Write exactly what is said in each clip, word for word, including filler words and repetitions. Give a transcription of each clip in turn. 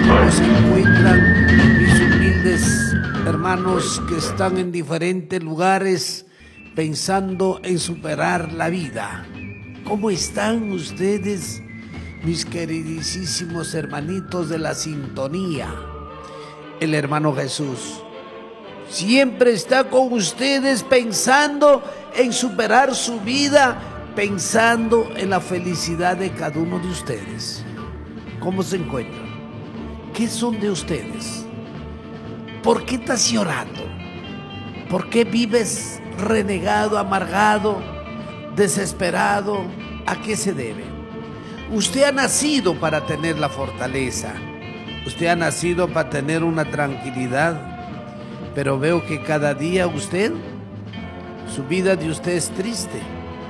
cómo se encuentran mis humildes hermanos que están en diferentes lugares pensando en superar la vida. ¿Cómo están ustedes, mis queridísimos hermanitos de la sintonía? El hermano Jesús siempre está con ustedes pensando en superar su vida, pensando en la felicidad de cada uno de ustedes. ¿Cómo se encuentran? ¿Qué son de ustedes? ¿Por qué estás llorando? ¿Por qué vives renegado, amargado, desesperado? ¿A qué se debe? Usted ha nacido para tener la fortaleza. Usted ha nacido para tener una tranquilidad. Pero veo que cada día usted, su vida de usted es triste.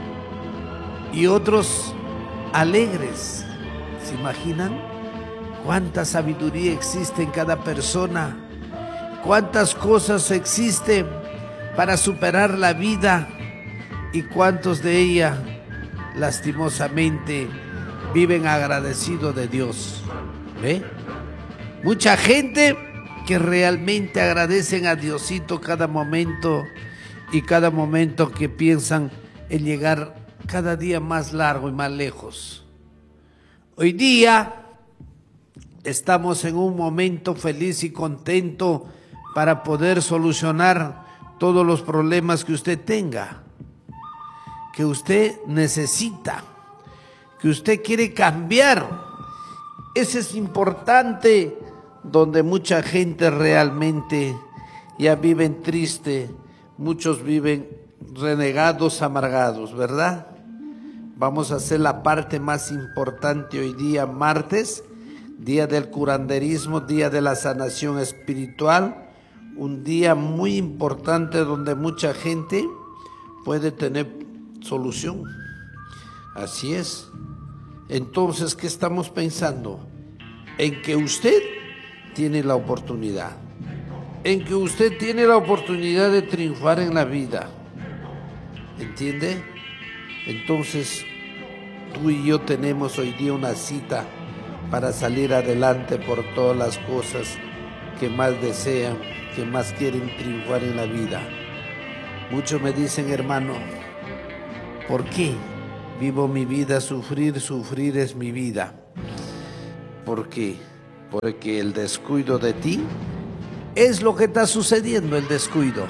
Y otros alegres. ¿Se imaginan? Cuánta sabiduría existe en cada persona. Cuántas cosas existen para superar la vida. Y cuántos de ellas, lastimosamente, viven agradecidos de Dios. ¿Ve? Mucha gente que realmente agradecen a Diosito cada momento y cada momento que piensan en llegar cada día más largo y más lejos. Hoy día estamos en un momento feliz y contento para poder solucionar todos los problemas que usted tenga, que usted necesita, que usted quiere cambiar. Eso es importante, donde mucha gente realmente ya viven triste, muchos viven renegados, amargados, ¿verdad? Vamos a hacer la parte más importante hoy día, martes, día del curanderismo, día de la sanación espiritual, un día muy importante donde mucha gente puede tener solución. Así es. Entonces, ¿qué estamos pensando? En que usted tiene la oportunidad, en que usted tiene la oportunidad de triunfar en la vida. ¿Entiende? Entonces, tú y yo tenemos hoy día una cita para salir adelante por todas las cosas que más desean, que más quieren triunfar en la vida. Muchos me dicen, hermano, ¿por qué vivo mi vida? Sufrir, sufrir es mi vida. ¿Por qué? Porque el descuido de ti es lo que está sucediendo, el descuido.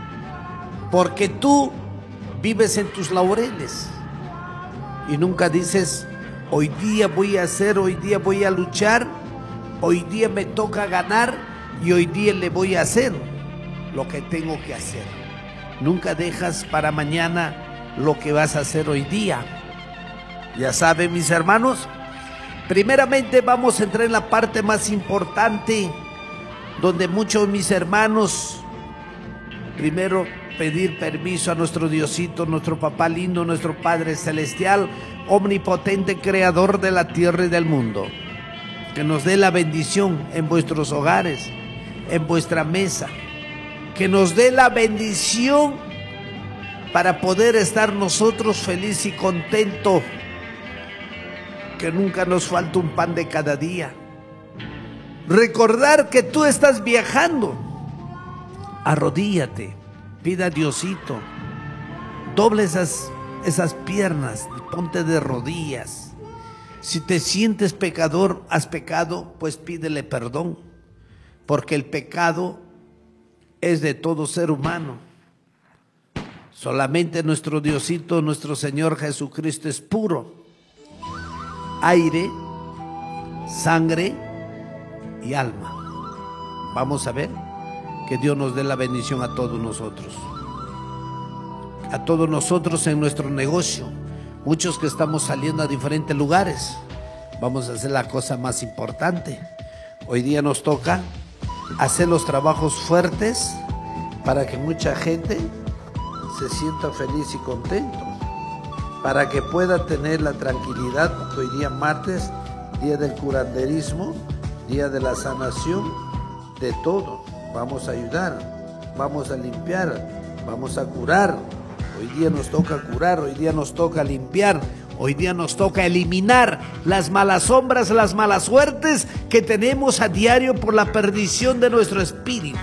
Porque tú vives en tus laureles y nunca dices, hoy día voy a hacer, hoy día voy a luchar, hoy día me toca ganar y hoy día le voy a hacer lo que tengo que hacer. Nunca dejas para mañana lo que vas a hacer hoy día. Ya saben, mis hermanos, primeramente vamos a entrar en la parte más importante, donde muchos de mis hermanos, primero pedir permiso a nuestro Diosito, nuestro Papá lindo, nuestro Padre celestial, omnipotente, creador de la tierra y del mundo, que nos dé la bendición en vuestros hogares, en vuestra mesa, que nos dé la bendición para poder estar nosotros felices y contentos, que nunca nos falte un pan de cada día. Recordar que tú estás viajando. Arrodíllate, pida a Diosito, doble esas, esas piernas, ponte de rodillas. Si te sientes pecador, has pecado, pues pídele perdón, porque el pecado es de todo ser humano. Solamente nuestro Diosito, nuestro Señor Jesucristo es puro. Aire, sangre y alma. Vamos a ver que Dios nos dé la bendición a todos nosotros, a todos nosotros en nuestro negocio, muchos que estamos saliendo a diferentes lugares. Vamos a hacer la cosa más importante. Hoy día nos toca hacer los trabajos fuertes para que mucha gente se sienta feliz y contento, para que pueda tener la tranquilidad, porque hoy día martes, día del curanderismo, día de la sanación, de todo. Vamos a ayudar, vamos a limpiar, vamos a curar. Hoy día nos toca curar, hoy día nos toca limpiar, Hoy día nos toca eliminar las malas sombras, las malas suertes que tenemos a diario por la perdición de nuestro espíritu.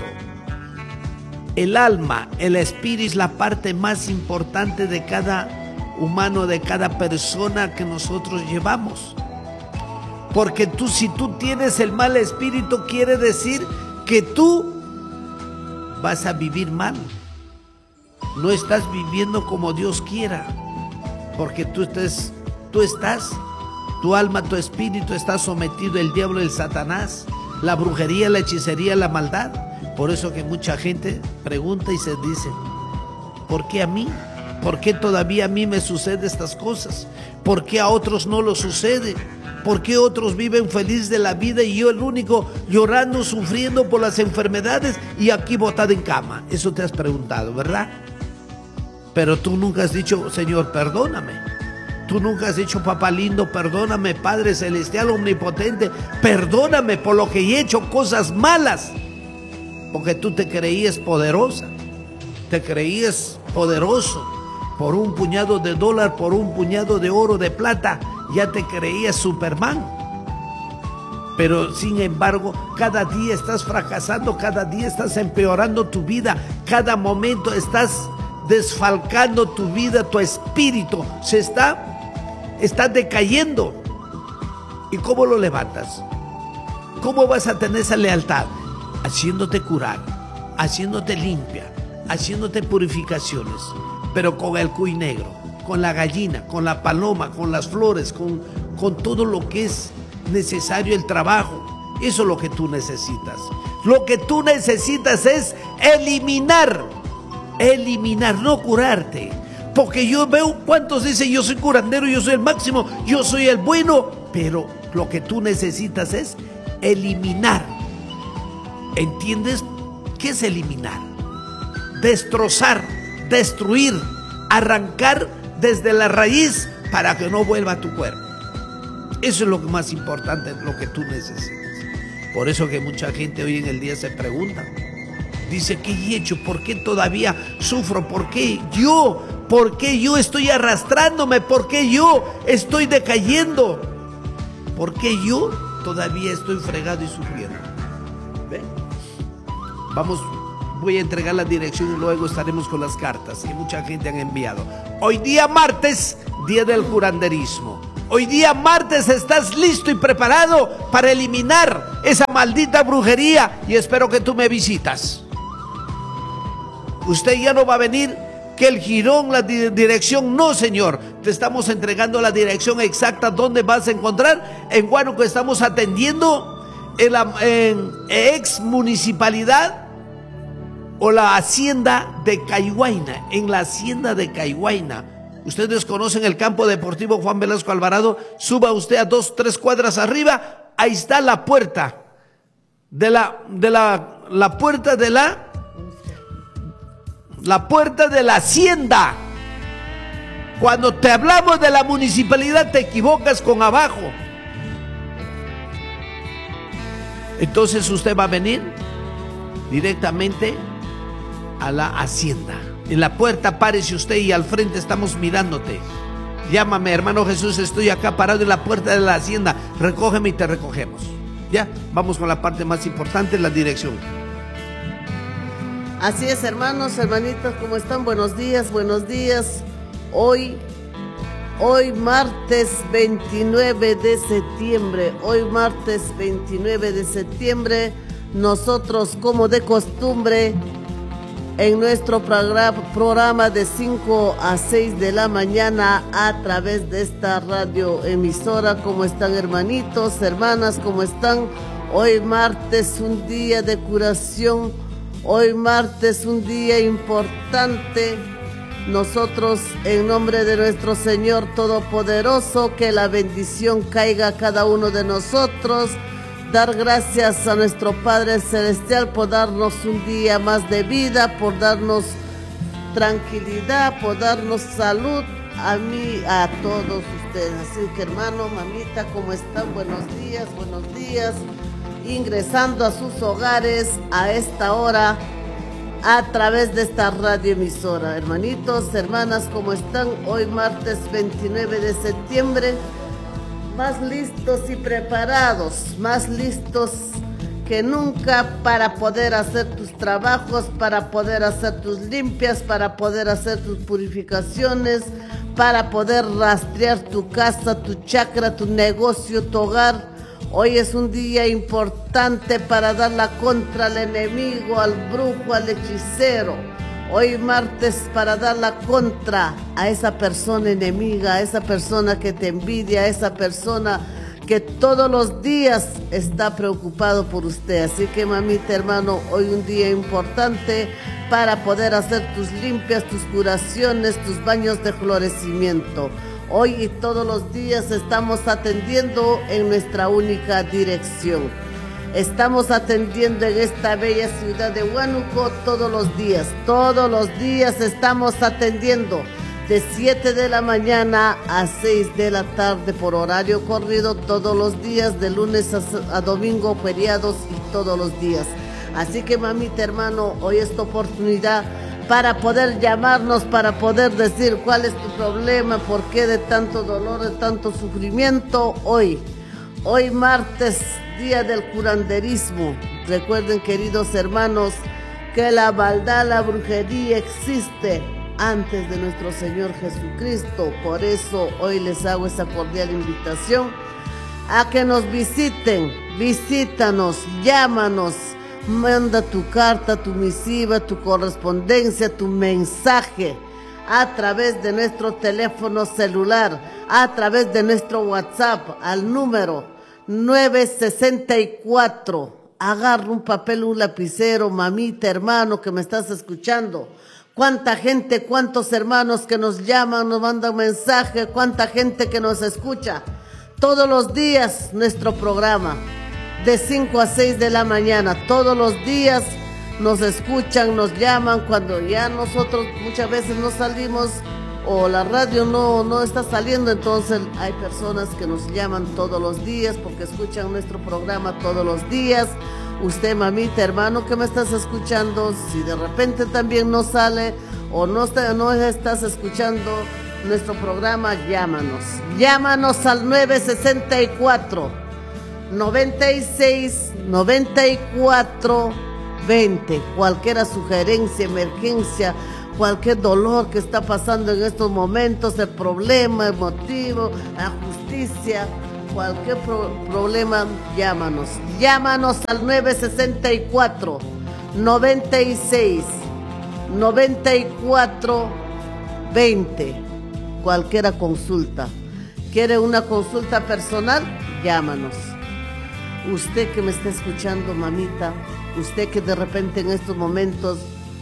El alma, el espíritu es la parte más importante de cada humano, de cada persona que nosotros llevamos. Porque tú, si tú tienes el mal espíritu, quiere decir que tú vas a vivir mal. No estás viviendo como Dios quiera. Porque tú estás, tú estás, tu alma, tu espíritu está sometido al diablo, el Satanás, la brujería, la hechicería, la maldad. Por eso que mucha gente pregunta y se dice, ¿por qué a mí? ¿Por qué todavía a mí me suceden estas cosas? ¿Por qué a otros no lo sucede? ¿Por qué otros viven feliz de la vida y yo el único llorando, sufriendo por las enfermedades y aquí botado en cama? Eso te has preguntado, ¿verdad? Pero tú nunca has dicho, Señor, perdóname. Tú nunca has dicho, papá lindo, perdóname, Padre celestial, omnipotente, perdóname por lo que he hecho cosas malas. Porque tú te creías poderosa, te creías poderoso. Por un puñado de dólar, por un puñado de oro, de plata, ya te creías Superman. Pero sin embargo, cada día estás fracasando, cada día estás empeorando tu vida, cada momento estás desfalcando tu vida, tu espíritu se está, está decayendo. ¿Y cómo lo levantas? ¿Cómo vas a tener esa lealtad? Haciéndote curar, haciéndote limpia, haciéndote purificaciones, pero con el cuy negro, con la gallina, con la paloma, con las flores, con, con todo lo que es necesario, el trabajo. Eso es lo que tú necesitas. Lo que tú necesitas es eliminar, eliminar, no curarte. Porque yo veo cuántos dicen, yo soy curandero, yo soy el máximo, yo soy el bueno. Pero lo que tú necesitas es eliminar. ¿Entiendes qué es eliminar? Destrozar, destruir, arrancar desde la raíz para que no vuelva a tu cuerpo. Eso es lo más importante, lo que tú necesitas. Por eso que mucha gente hoy en el día se pregunta, dice, ¿qué he hecho? ¿Por qué todavía sufro? ¿Por qué yo? ¿Por qué yo estoy arrastrándome? ¿Por qué yo estoy decayendo? ¿Por qué yo todavía estoy fregado y sufriendo? ¿Ven? Vamos, voy a entregar la dirección y luego estaremos con las cartas que mucha gente han enviado. Hoy día martes, día del curanderismo. Hoy día martes estás listo y preparado para eliminar esa maldita brujería y espero que tú me visitas. Usted ya no va a venir que el jirón, la di dirección, no señor. Te estamos entregando la dirección exacta donde vas a encontrar. En Huánuco estamos atendiendo en la en ex municipalidad o la hacienda de Caihuayna, en la hacienda de Caihuayna. Ustedes conocen el campo deportivo Juan Velasco Alvarado. Suba usted a dos, tres cuadras arriba. Ahí está la puerta de la, de la, la puerta de la, la puerta de la hacienda. Cuando te hablamos de la municipalidad te equivocas con abajo. Entonces usted va a venir directamente a la hacienda. En la puerta párese usted y al frente estamos mirándote. Llámame, hermano Jesús, estoy acá parado en la puerta de la hacienda. Recógeme y te recogemos. Ya, vamos con la parte más importante, la dirección. Así es, hermanos, hermanitas, ¿cómo están? Buenos días, buenos días. Hoy, hoy martes veintinueve de septiembre, hoy martes veintinueve de septiembre, nosotros como de costumbre, en nuestro programa de cinco a seis de la mañana a través de esta radio emisora. ¿Cómo están, hermanitos, hermanas? ¿Cómo están? Hoy martes, un día de curación. Hoy martes, un día importante. Nosotros, en nombre de nuestro Señor Todopoderoso, que la bendición caiga a cada uno de nosotros. Dar gracias a nuestro Padre Celestial por darnos un día más de vida, por darnos tranquilidad, por darnos salud a mí, a todos ustedes. Así que, hermano, mamita, ¿cómo están? Buenos días, buenos días. Ingresando a sus hogares a esta hora, a través de esta radioemisora. Hermanitos, hermanas, ¿cómo están? Hoy martes veintinueve de septiembre, más listos y preparados, más listos que nunca para poder hacer tus trabajos, para poder hacer tus limpias, para poder hacer tus purificaciones, para poder rastrear tu casa, tu chacra, tu negocio, tu hogar. Hoy es un día importante para dar la contra al enemigo, al brujo, al hechicero. Hoy martes para dar la contra a esa persona enemiga, a esa persona que te envidia, a esa persona que todos los días está preocupado por usted. Así que, mamita, hermano, hoy un día importante para poder hacer tus limpias, tus curaciones, tus baños de florecimiento. Hoy y todos los días estamos atendiendo en nuestra única dirección. Estamos atendiendo en esta bella ciudad de Huánuco todos los días. Todos los días estamos atendiendo de siete de la mañana a seis de la tarde por horario corrido, todos los días, de lunes a, a domingo, feriados y todos los días. Así que, mamita, hermano, hoy es tu oportunidad para poder llamarnos, para poder decir cuál es tu problema, por qué de tanto dolor, de tanto sufrimiento. Hoy, hoy martes, día del curanderismo. Recuerden, queridos hermanos, que la maldad, la brujería existe antes de nuestro Señor Jesucristo. Por eso hoy les hago esa cordial invitación a que nos visiten. Visítanos, llámanos, manda tu carta, tu misiva, tu correspondencia, tu mensaje a través de nuestro teléfono celular, a través de nuestro WhatsApp al número nueve sesenta y cuatro. Agarra un papel, un lapicero, mamita, hermano, que me estás escuchando. Cuánta gente, cuántos hermanos que nos llaman, nos mandan mensaje, cuánta gente que nos escucha. Todos los días nuestro programa, de cinco a seis de la mañana, todos los días nos escuchan, nos llaman. Cuando ya nosotros muchas veces no salimos o la radio no, no está saliendo, entonces hay personas que nos llaman todos los días porque escuchan nuestro programa todos los días. Usted, mamita, hermano, que me estás escuchando, si de repente también no sale o no, está, no estás escuchando nuestro programa, llámanos. Llámanos al nueve sesenta y cuatro, noventa y seis, noventa y cuatro, veinte. Cualquier sugerencia, emergencia, cualquier dolor que está pasando en estos momentos, el problema, el motivo, la justicia, cualquier pro problema, llámanos. Llámanos al nueve sesenta y cuatro, noventa y seis, noventa y cuatro, veinte. Cualquiera consulta. ¿Quiere una consulta personal? Llámanos. Usted que me está escuchando, mamita, usted que de repente en estos momentos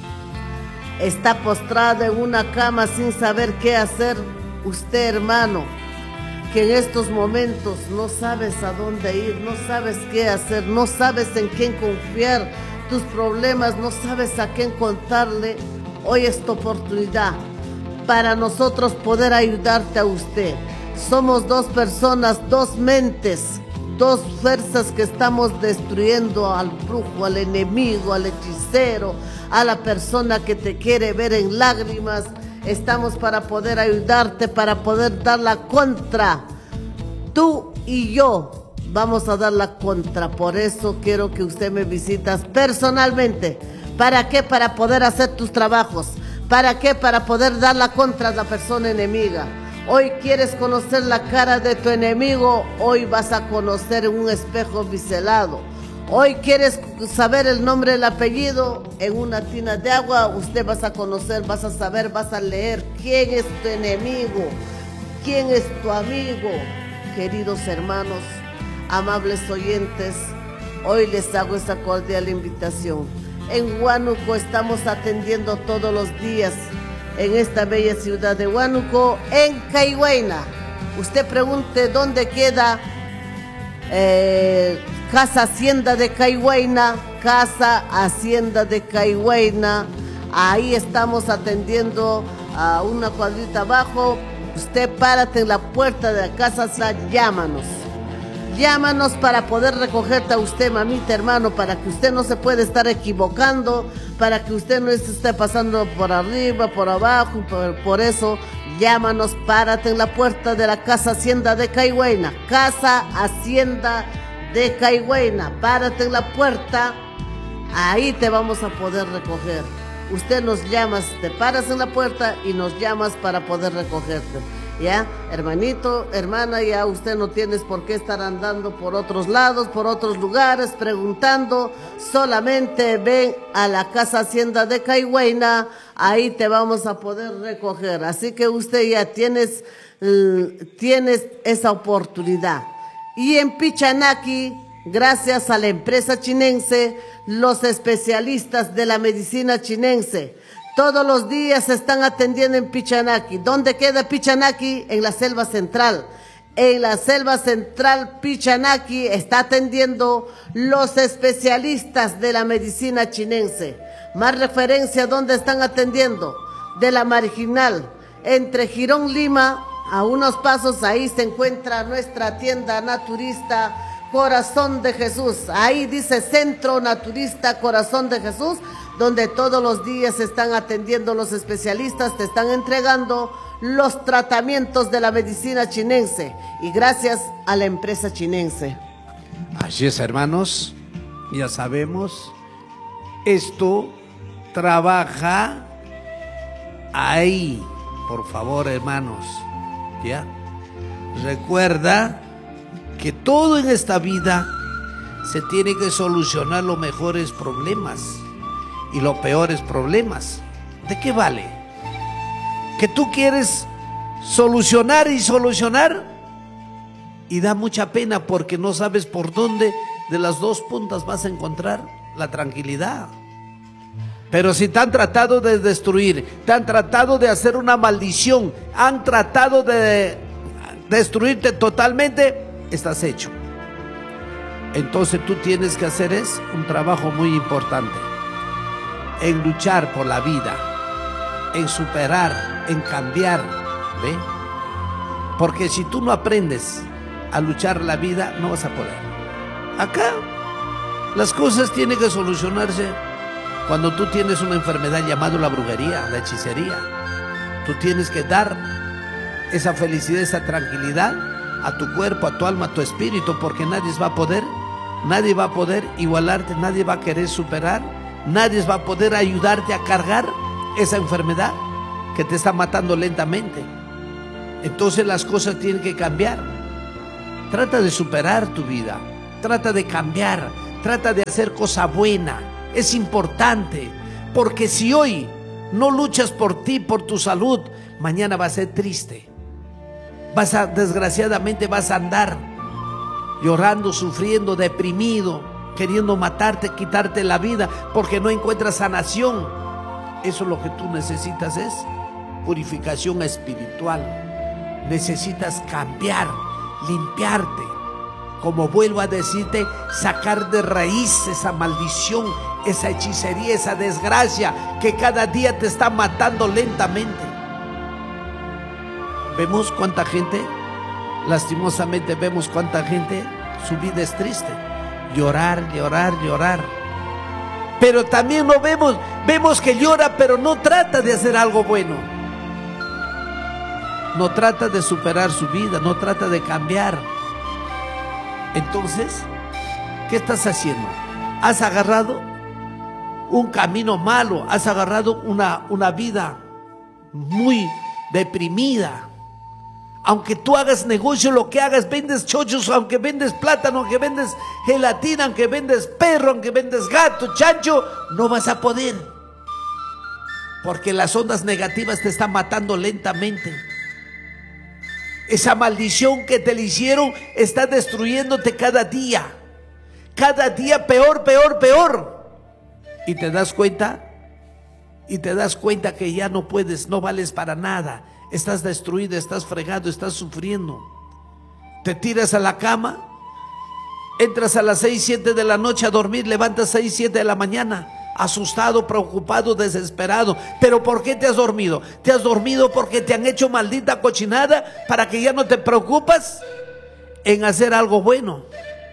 está postrado en una cama sin saber qué hacer, usted, hermano, que en estos momentos no sabes a dónde ir, no sabes qué hacer, no sabes en quién confiar, tus problemas, no sabes a quién contarle, hoy es tu oportunidad para nosotros poder ayudarte a usted. Somos dos personas, dos mentes, dos fuerzas que estamos destruyendo al brujo, al enemigo, al hechicero, a la persona que te quiere ver en lágrimas. Estamos para poder ayudarte, para poder dar la contra. Tú y yo vamos a dar la contra. Por eso quiero que usted me visitas personalmente. ¿Para qué? Para poder hacer tus trabajos. ¿Para qué? Para poder dar la contra a la persona enemiga. Hoy quieres conocer la cara de tu enemigo, hoy vas a conocer un espejo biselado. Hoy quieres saber el nombre, el apellido, en una tina de agua, usted vas a conocer, vas a saber, vas a leer quién es tu enemigo, quién es tu amigo. Queridos hermanos, amables oyentes, hoy les hago esta cordial invitación. En Huánuco estamos atendiendo todos los días, en esta bella ciudad de Huánuco, en Caihuayna. Usted pregunte dónde queda eh, Casa Hacienda de Caihuayna, Casa Hacienda de Caihuayna. Ahí estamos atendiendo a una cuadrita abajo. Usted párate en la puerta de la casa, llámanos. Llámanos para poder recogerte a usted, mamita, hermano, para que usted no se pueda estar equivocando, para que usted no esté pasando por arriba, por abajo, por, por eso, llámanos, párate en la puerta de la Casa Hacienda de Caigüena, Casa Hacienda de Caigüena, párate en la puerta, ahí te vamos a poder recoger. Usted nos llamas, te paras en la puerta y nos llamas para poder recogerte. Ya, hermanito, hermana, ya usted no tienes por qué estar andando por otros lados, por otros lugares, preguntando. Solamente ven a la Casa Hacienda de Caigüena, ahí te vamos a poder recoger. Así que usted ya tienes, uh, tienes esa oportunidad. Y en Pichanaki, gracias a la empresa chinense, los especialistas de la medicina chinense, todos los días se están atendiendo en Pichanaki. ¿Dónde queda Pichanaki? En la selva central. En la selva central, Pichanaki está atendiendo los especialistas de la medicina chinense. Más referencia, ¿dónde están atendiendo? De la Marginal. Entre Girón, Lima, a unos pasos, ahí se encuentra nuestra tienda naturista Corazón de Jesús. Ahí dice Centro Naturista Corazón de Jesús, donde todos los días se están atendiendo los especialistas, te están entregando los tratamientos de la medicina chinense, y gracias a la empresa chinense. Así es, hermanos, ya sabemos, esto trabaja ahí, por favor, hermanos, ¿ya? Recuerda que todo en esta vida se tiene que solucionar los mejores problemas y los peores problemas. ¿De qué vale? Que tú quieres solucionar y solucionar y da mucha pena porque no sabes por dónde de las dos puntas vas a encontrar la tranquilidad. Pero si te han tratado de destruir, te han tratado de hacer una maldición, han tratado de destruirte totalmente, estás hecho. Entonces tú tienes que hacer es un trabajo muy importante en luchar por la vida, en superar, en cambiar, ¿ve? Porque si tú no aprendes a luchar la vida, no vas a poder. Acá las cosas tienen que solucionarse cuando tú tienes una enfermedad llamada la brujería, la hechicería. Tú tienes que dar esa felicidad, esa tranquilidad a tu cuerpo, a tu alma, a tu espíritu, porque nadie va a poder, nadie va a poder igualarte, nadie va a querer superar, nadie va a poder ayudarte a cargar esa enfermedad que te está matando lentamente. Entonces las cosas tienen que cambiar. Trata de superar tu vida, trata de cambiar, trata de hacer cosa buena. Es importante, porque si hoy no luchas por ti, por tu salud, mañana va a ser triste. Vas a, desgraciadamente vas a andar llorando, sufriendo, deprimido, queriendo matarte, quitarte la vida, porque no encuentras sanación. Eso lo que tú necesitas es purificación espiritual. Necesitas cambiar, limpiarte. Como vuelvo a decirte, sacar de raíz esa maldición, esa hechicería, esa desgracia que cada día te está matando lentamente. Vemos cuánta gente, lastimosamente vemos cuánta gente, su vida es triste. Llorar, llorar, llorar. Pero también no vemos, vemos que llora, pero no trata de hacer algo bueno. No trata de superar su vida, no trata de cambiar. Entonces, ¿qué estás haciendo? Has agarrado un camino malo, has agarrado una, una vida muy deprimida. Aunque tú hagas negocio, lo que hagas, vendes chochos, aunque vendes plátano, aunque vendes gelatina, aunque vendes perro, aunque vendes gato, chancho, no vas a poder. Porque las ondas negativas te están matando lentamente. Esa maldición que te le hicieron está destruyéndote cada día. Cada día peor, peor, peor. Y te das cuenta, y te das cuenta que ya no puedes, no vales para nada. Estás destruido, estás fregado, estás sufriendo. Te tiras a la cama, entras a las seis, siete de la noche a dormir, levantas seis, siete de la mañana, asustado, preocupado, desesperado. ¿Pero por qué te has dormido? ¿Te has dormido porque te han hecho maldita cochinada para que ya no te preocupas? en hacer algo bueno.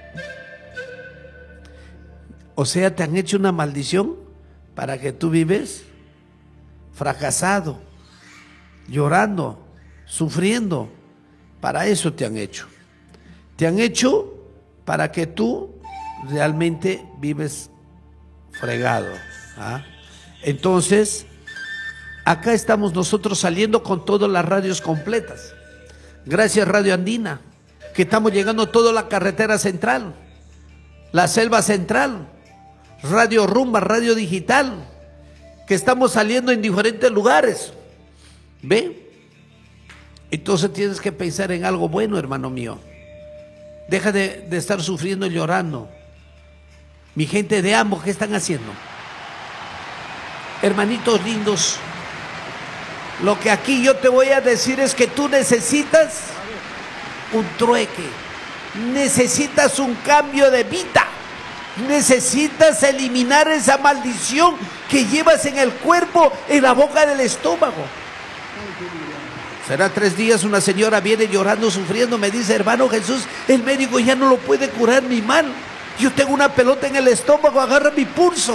O sea, te han hecho una maldición para que tú vives fracasado, llorando, sufriendo. Para eso te han hecho. Te han hecho para que tú realmente vives fregado. ¿Ah? Entonces, acá estamos nosotros saliendo con todas las radios completas. Gracias Radio Andina, que estamos llegando a toda la carretera central, la selva central, Radio Rumba, Radio Digital, que estamos saliendo en diferentes lugares. ¿Ve? Entonces tienes que pensar en algo bueno, hermano mío. Deja de, de estar sufriendo y llorando. Mi gente de ambos, ¿qué están haciendo? Hermanitos lindos, lo que aquí yo te voy a decir es que tú necesitas un trueque, necesitas un cambio de vida, necesitas eliminar esa maldición que llevas en el cuerpo, en la boca del estómago. Será tres días, una señora viene llorando, sufriendo, me dice: hermano Jesús, el médico ya no lo puede curar mi mal, yo tengo una pelota en el estómago, agarra mi pulso,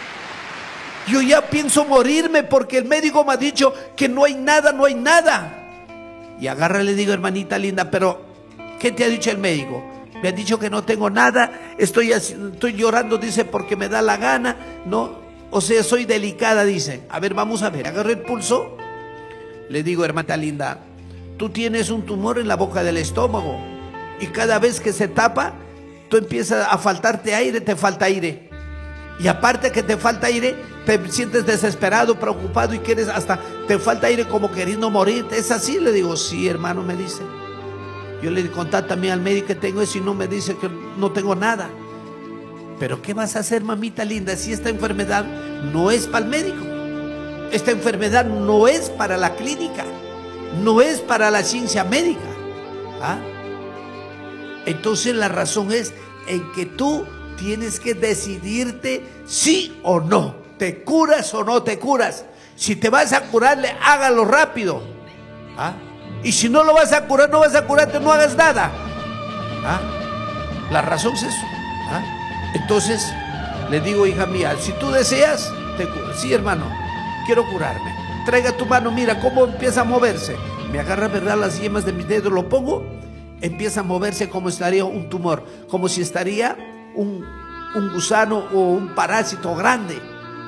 yo ya pienso morirme porque el médico me ha dicho que no hay nada, no hay nada. Y agarra, le digo: hermanita linda, pero ¿qué te ha dicho el médico? Me ha dicho que no tengo nada, estoy, estoy llorando, dice, porque me da la gana, no, o sea, soy delicada, dice. A ver, vamos a ver, agarré el pulso. Le digo: hermana linda, tú tienes un tumor en la boca del estómago y cada vez que se tapa, tú empiezas a faltarte aire, te falta aire. Y aparte que te falta aire, te sientes desesperado, preocupado y quieres hasta, te falta aire como queriendo morir. ¿Es así? Le digo: sí, hermano, me dice. Yo le conté también al médico que tengo eso y no me dice que no tengo nada. Pero ¿qué vas a hacer, mamita linda, si esta enfermedad no es para el médico? Esta enfermedad no es para la clínica, no es para la ciencia médica. ¿Ah? Entonces la razón es en que tú tienes que decidirte sí o no. ¿Te curas o no te curas? Si te vas a curarle, hágalo rápido. ¿Ah? Y si no lo vas a curar, no vas a curarte, no hagas nada. ¿Ah? La razón es eso. ¿Ah? Entonces le digo: hija mía, si tú deseas, te curas. Sí, hermano, quiero curarme. Traiga tu mano, mira cómo empieza a moverse. Me agarra, ¿verdad?, las yemas de mis dedos, lo pongo, empieza a moverse como estaría un tumor, como si estaría un, un gusano o un parásito grande.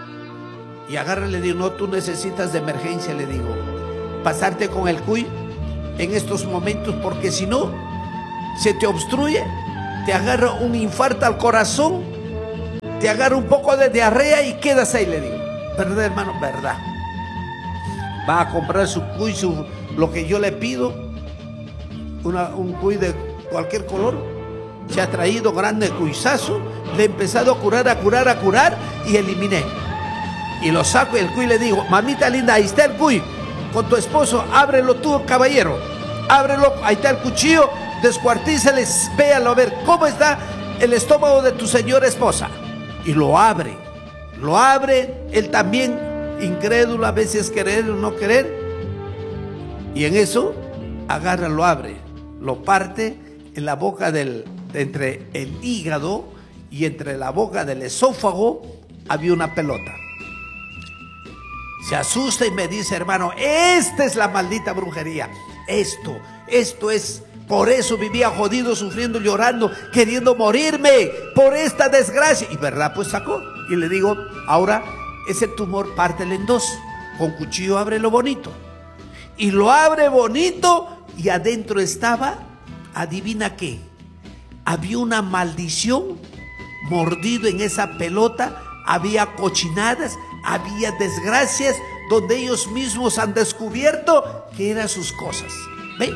Y agarra, le digo: no, tú necesitas de emergencia, le digo, pasarte con el cuy en estos momentos, porque si no, se te obstruye, te agarra un infarto al corazón, te agarra un poco de diarrea y quedas ahí, le digo. ¿Verdad, hermano? Verdad. Va a comprar su cuy, su, lo que yo le pido, una, un cuy de cualquier color. Se ha traído grande cuizazo, le he empezado a curar, a curar, a curar y eliminé. Y lo saco y el cuy le digo: mamita linda, ahí está el cuy, con tu esposo, ábrelo tú, caballero, ábrelo, ahí está el cuchillo, descuartízales, véalo a ver cómo está el estómago de tu señora esposa. Y lo abre, lo abre, él también, incrédulo, a veces querer o no querer, y en eso agarra, lo abre, lo parte en la boca del, entre el hígado y entre la boca del esófago había una pelota. Se asusta y me dice: hermano, esta es la maldita brujería, esto, esto es, por eso vivía jodido, sufriendo, llorando, queriendo morirme por esta desgracia. Y verdad, pues sacó. Y le digo: ahora ese tumor pártelo en dos, con cuchillo ábrelo bonito. Y lo abre bonito y adentro estaba, adivina qué, había una maldición mordido en esa pelota, había cochinadas, había desgracias donde ellos mismos han descubierto que eran sus cosas. ¿Ven?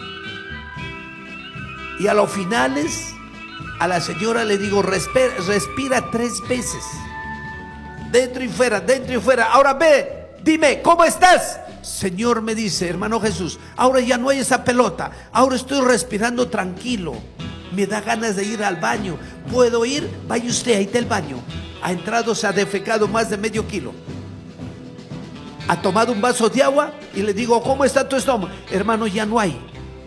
Y a los finales, a la señora le digo: respira, respira tres veces, dentro y fuera, dentro y fuera. Ahora ve, dime, ¿cómo estás? Señor, me dice, hermano Jesús, ahora ya no hay esa pelota, ahora estoy respirando tranquilo, me da ganas de ir al baño. ¿Puedo ir? Vaya usted, ahí está el baño. Ha entrado, se ha defecado más de medio kilo, ha tomado un vaso de agua y le digo: ¿cómo está tu estómago? Hermano, ya no hay,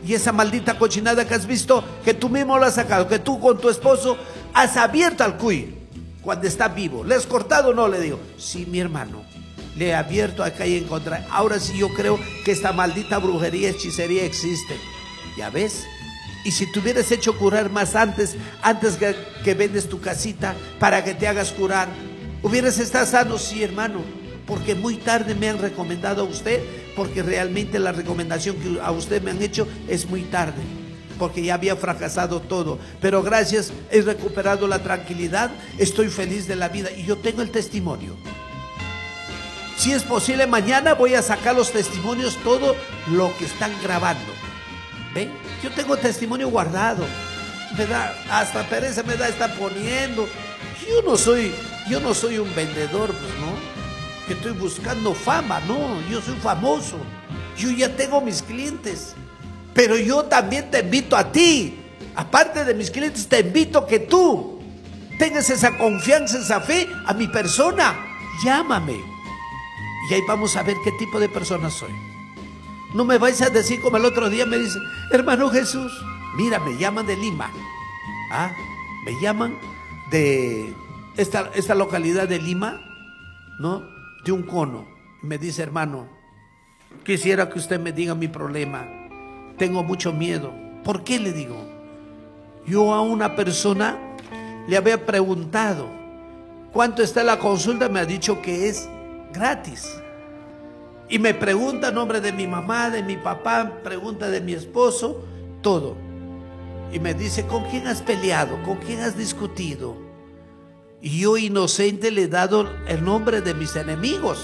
Y esa maldita cochinada que has visto, que tú mismo lo has sacado, que tú con tu esposo has abierto al cuy cuando está vivo. ¿Le has cortado o no? Le digo, sí, mi hermano, le he abierto acá y en contra. Ahora sí yo creo que esta maldita brujería, hechicería existe. ¿Ya ves? Y si te hubieras hecho curar más antes, antes que, que vendes tu casita para que te hagas curar, hubieras estado sano. Sí, hermano, porque muy tarde me han recomendado a usted, porque realmente la recomendación que a usted me han hecho es muy tarde, porque ya había fracasado todo. Pero gracias, he recuperado la tranquilidad, estoy feliz de la vida y yo tengo el testimonio. Si es posible, mañana voy a sacar los testimonios, todo lo que están grabando. ¿Ven? Yo tengo testimonio guardado. Me da, hasta pereza me da estar poniendo. Yo no soy, yo no soy un vendedor, pues, ¿no? Que estoy buscando fama, no, yo soy famoso, yo ya tengo mis clientes, pero yo también te invito a ti, aparte de mis clientes, te invito a que tú tengas esa confianza, esa fe a mi persona, llámame, y ahí vamos a ver qué tipo de persona soy. No me vais a decir como el otro día me dicen, hermano Jesús, mira, me llaman de Lima, ¿ah? Me llaman de esta, esta localidad de Lima, ¿no? De un cono. Me dice, hermano, quisiera que usted me diga mi problema. Tengo mucho miedo. ¿Por qué? Le digo. Yo a una persona le había preguntado cuánto está la consulta. Me ha dicho que es gratis. Y me pregunta nombre de mi mamá, de mi papá, pregunta de mi esposo, todo. Y me dice, ¿con quién has peleado? ¿Con quién has discutido? Y yo, inocente, le he dado el nombre de mis enemigos.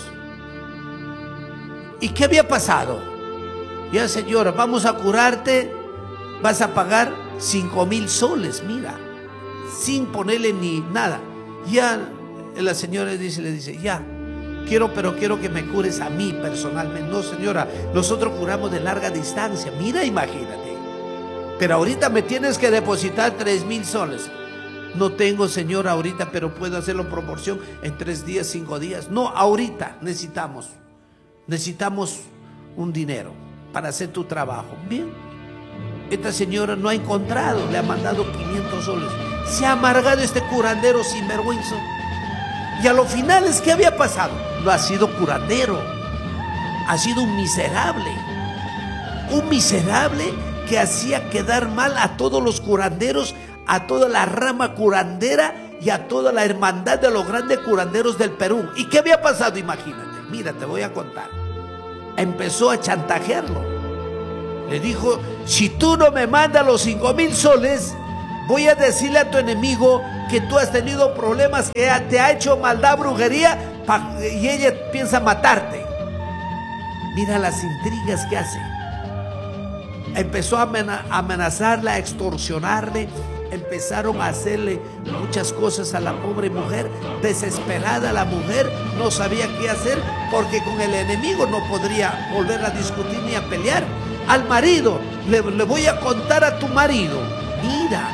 ¿Y qué había pasado? Ya, señora, vamos a curarte, vas a pagar cinco mil soles, mira, sin ponerle ni nada. Ya la señora dice, le dice, ya, quiero, pero quiero que me cures a mí personalmente. No, señora, nosotros curamos de larga distancia. Mira, imagínate. Pero ahorita me tienes que depositar tres mil soles. No tengo, señora, ahorita, pero puedo hacerlo en proporción en tres días, cinco días. No, ahorita necesitamos. Necesitamos un dinero para hacer tu trabajo. Bien. Esta señora no ha encontrado, le ha mandado quinientos soles. Se ha amargado este curandero sinvergüenza. Y a lo final, es que había pasado. No ha sido curandero, ha sido un miserable. Un miserable que hacía quedar mal a todos los curanderos, a toda la rama curandera y a toda la hermandad de los grandes curanderos del Perú. ¿Y qué había pasado? Imagínate, mira, te voy a contar. Empezó a chantajearlo. Le dijo, si tú no me mandas los cinco mil soles, voy a decirle a tu enemigo que tú has tenido problemas, que te ha hecho maldad, brujería, y ella piensa matarte. Mira las intrigas que hace. Empezó a amenazarla, a extorsionarle. Empezaron a hacerle muchas cosas a la pobre mujer. Desesperada la mujer, no sabía qué hacer, porque con el enemigo no podría volver a discutir ni a pelear. Al marido, le, le voy a contar a tu marido. Mira.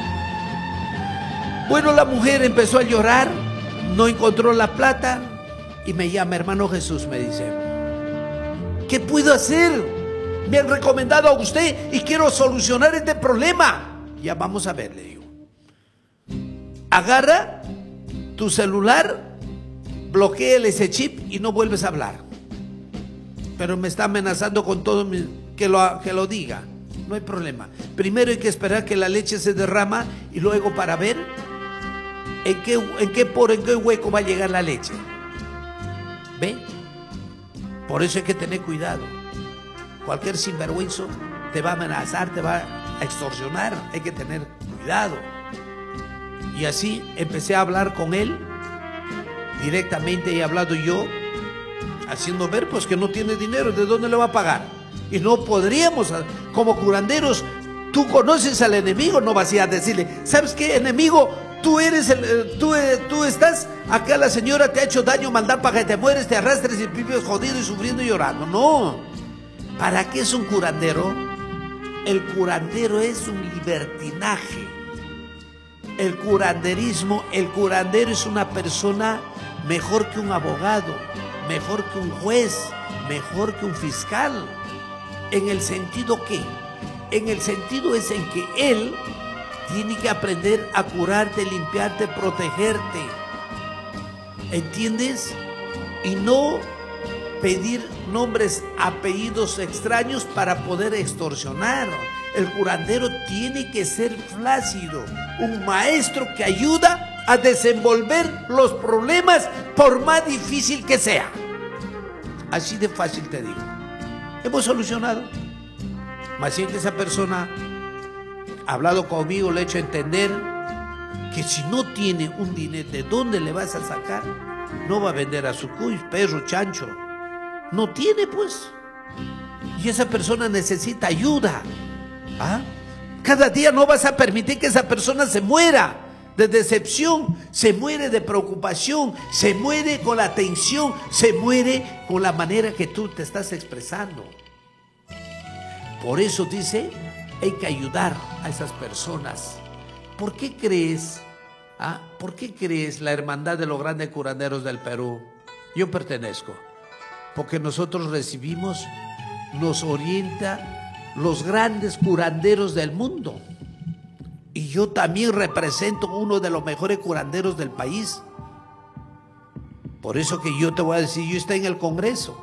Bueno, la mujer empezó a llorar, no encontró la plata y me llama, hermano Jesús, me dice, ¿qué puedo hacer? Me han recomendado a usted y quiero solucionar este problema. Ya vamos a ver, le digo. Agarra tu celular, bloquea ese chip y no vuelves a hablar. Pero me está amenazando con todo mi, que, lo, que lo diga. No hay problema. Primero hay que esperar que la leche se derrama y luego para ver en qué, en qué por en qué hueco va a llegar la leche. ¿Ve? Por eso hay que tener cuidado. Cualquier sinvergüenza te va a amenazar, te va a extorsionar. Hay que tener cuidado. Y así empecé a hablar con él. Directamente he hablado yo, haciendo ver pues que no tiene dinero, ¿de dónde le va a pagar? Y no podríamos, como curanderos, tú conoces al enemigo, no vas a decirle, ¿sabes qué, enemigo? Tú eres el, tú, tú estás acá, la señora te ha hecho daño, maldad para que te mueres, te arrastres y vives jodido y sufriendo y llorando. No. ¿Para qué es un curandero? El curandero es un libertinaje. El curanderismo, el curandero es una persona mejor que un abogado, mejor que un juez, mejor que un fiscal. En el sentido que en el sentido es en que él tiene que aprender a curarte, limpiarte, protegerte. ¿Entiendes? Y no pedir nombres, apellidos extraños para poder extorsionar. El curandero tiene que ser flácido, un maestro que ayuda a desenvolver los problemas por más difícil que sea. Así de fácil te digo. Hemos solucionado. Más bien que esa persona ha hablado conmigo, le he hecho entender que si no tiene un dinero, ¿de dónde le vas a sacar? No va a vender a su cuy, perro, chancho. No tiene, pues. Y esa persona necesita ayuda. ¿Ah? Cada día no vas a permitir que esa persona se muera de decepción, se muere de preocupación, se muere con la tensión, se muere con la manera que tú te estás expresando. Por eso dice, hay que ayudar a esas personas. ¿Por qué crees? ¿Ah? ¿Por qué crees la hermandad de los grandes curanderos del Perú? Yo pertenezco. Porque nosotros recibimos, nos orienta los grandes curanderos del mundo. Y yo también represento uno de los mejores curanderos del país. Por eso que yo te voy a decir, yo estoy en el Congreso.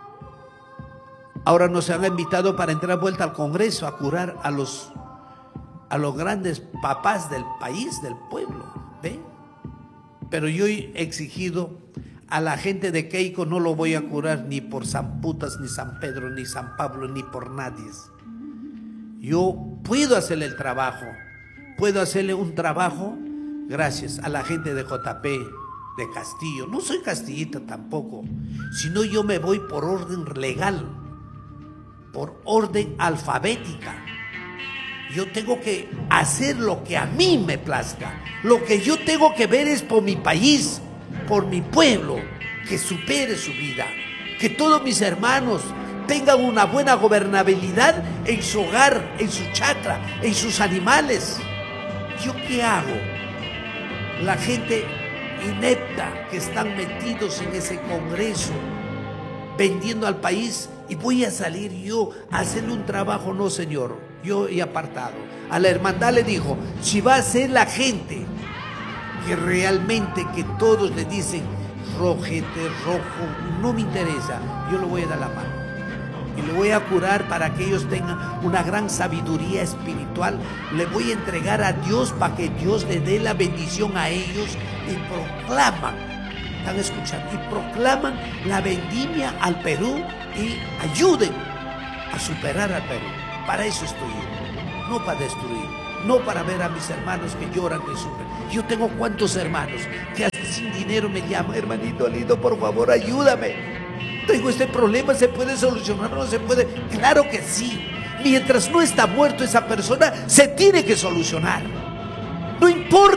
Ahora nos han invitado para entrar vuelta al Congreso a curar a los, a los grandes papás del país, del pueblo. ¿Ve? Pero yo he exigido a la gente de Keiko, no lo voy a curar ni por San Putas, ni San Pedro, ni San Pablo, ni por nadie. Yo puedo hacerle el trabajo, puedo hacerle un trabajo gracias a la gente de J P, de Castillo. No soy castillita tampoco, sino yo me voy por orden legal, por orden alfabética. Yo tengo que hacer lo que a mí me plazca. Lo que yo tengo que ver es por mi país, por mi pueblo, que supere su vida, que todos mis hermanos tengan una buena gobernabilidad en su hogar, en su chacra, en sus animales. ¿Yo qué hago? La gente inepta que están metidos en ese Congreso, vendiendo al país, y voy a salir yo a hacerle un trabajo. No, señor, yo he apartado. A la hermandad le dijo, si va a ser la gente que realmente, que todos le dicen rojete, rojo, no me interesa, yo le voy a dar la mano y le voy a curar para que ellos tengan una gran sabiduría espiritual. Le voy a entregar a Dios para que Dios le dé la bendición a ellos y proclaman, están escuchando, y proclaman la vendimia al Perú y ayuden a superar al Perú. Para eso estoy yo, no para destruir, no para ver a mis hermanos que lloran, que sufren. Yo tengo cuantos hermanos que hasta sin dinero me llaman, hermanito lindo, por favor ayúdame. Tengo este problema, ¿se puede solucionar o no se puede? Claro que sí. Mientras no está muerto esa persona, se tiene que solucionar.